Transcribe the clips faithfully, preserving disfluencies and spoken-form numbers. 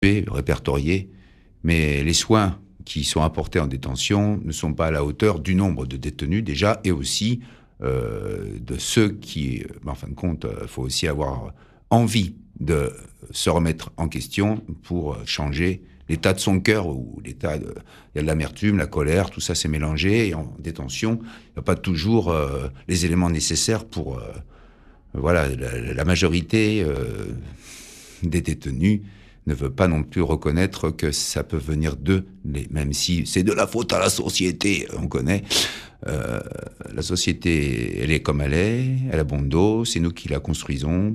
répertoriés, mais les soins qui sont apportés en détention ne sont pas à la hauteur du nombre de détenus déjà, et aussi euh, de ceux qui, en fin de compte, il faut aussi avoir envie de se remettre en question pour changer l'état de son cœur, ou l'état de... Il y a de l'amertume, la colère, tout ça s'est mélangé, et en détention, il n'y a pas toujours euh, les éléments nécessaires pour... Euh, voilà, la, la majorité euh, des détenus ne veut pas non plus reconnaître que ça peut venir d'eux, même si c'est de la faute à la société, on connaît. Euh, la société, elle est comme elle est, elle a bon dos, c'est nous qui la construisons.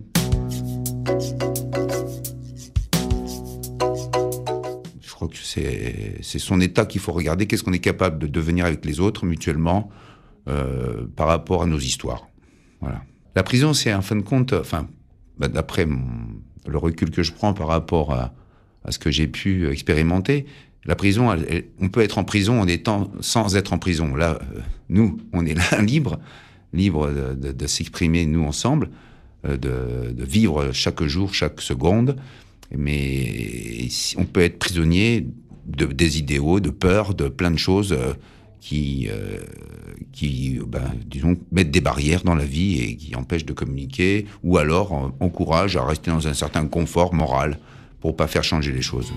Je crois que c'est, c'est son état qu'il faut regarder, qu'est-ce qu'on est capable de devenir avec les autres, mutuellement, euh, par rapport à nos histoires. Voilà. La prison, c'est en fin de compte, enfin, bah, d'après mon... le recul que je prends par rapport à, à ce que j'ai pu expérimenter, la prison, elle, elle, on peut être en prison en étant sans être en prison. Là, euh, nous, on est là libre, libre de, de, de s'exprimer, nous, ensemble, euh, de, de vivre chaque jour, chaque seconde. Mais on peut être prisonnier de, des idéaux, de peur, de plein de choses euh, qui, euh, qui ben, disons, mettent des barrières dans la vie et qui empêchent de communiquer, ou alors euh, encouragent à rester dans un certain confort moral pour ne pas faire changer les choses.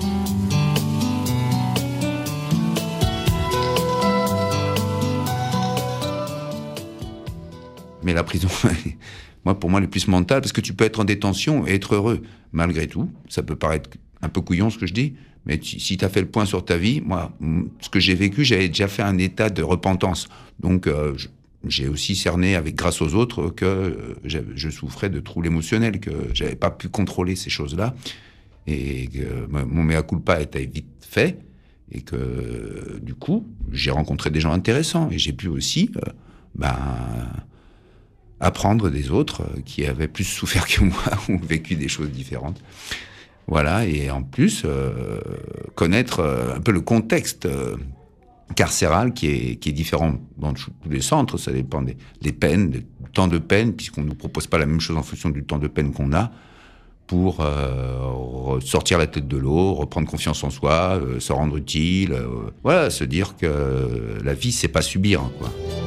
Mais la prison, moi, pour moi, elle est plus mentale, parce que tu peux être en détention et être heureux, malgré tout. Ça peut paraître un peu couillon, ce que je dis, mais tu, si tu as fait le point sur ta vie, moi, ce que j'ai vécu, j'avais déjà fait un état de repentance. Donc, euh, je, j'ai aussi cerné, avec grâce aux autres, que euh, je, je souffrais de troubles émotionnels, que j'avais pas pu contrôler ces choses-là, et que mon mea culpa était vite fait, et que, euh, du coup, j'ai rencontré des gens intéressants, et j'ai pu aussi, euh, ben... apprendre des autres qui avaient plus souffert que moi ou vécu des choses différentes. Voilà, et en plus, euh, connaître euh, un peu le contexte euh, carcéral qui est, qui est différent dans tous les centres. Ça dépend des, des peines, du temps de peine, puisqu'on ne nous propose pas la même chose en fonction du temps de peine qu'on a, pour euh, sortir la tête de l'eau, reprendre confiance en soi, euh, se rendre utile. Euh, voilà, se dire que la vie, c'est pas subir, quoi.